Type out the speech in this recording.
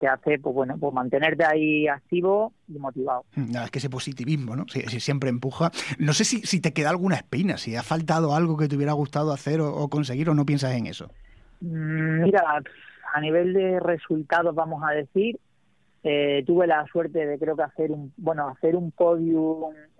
te hace, pues bueno, pues mantenerte ahí activo y motivado. Nada, es que ese positivismo, ¿no? Sí, sí, siempre empuja. No sé si te queda alguna espina, si ha faltado algo que te hubiera gustado hacer o conseguir, o no piensas en eso. Mira, a nivel de resultados, vamos a decir, tuve la suerte de creo que hacer un podium